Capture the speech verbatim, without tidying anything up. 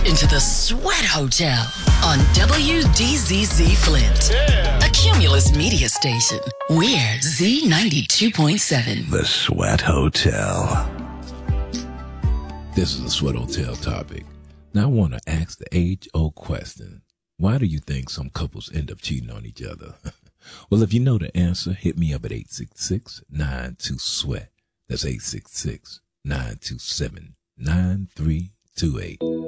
into the Sweat Hotel on W D Z Z Flint, yeah. A Cumulus media station. We're Z ninety-two point seven. The Sweat Hotel. This is the Sweat Hotel topic. Now I want to ask the age-old question. Why do you think some couples end up cheating on each other? Well, if you know the answer, hit me up at eight six six, nine two, SWEAT. That's eight six six, nine two seven, nine three two eight.